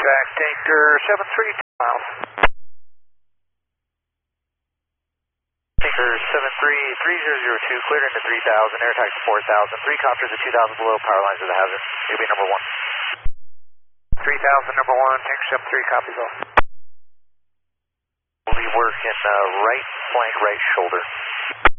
Track Tinker 73 miles. Tinker 73302, cleared into 3000, air taxi 4000, 3 copters at 2000 below, power lines to the hazard. You'll be number 1. 3000, number 1, Tinker 73, copies all. We'll be working right flank, right shoulder.